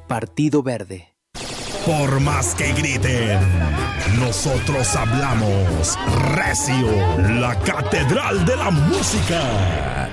Partido Verde. Por más que griten, nosotros hablamos recio, la catedral de la música.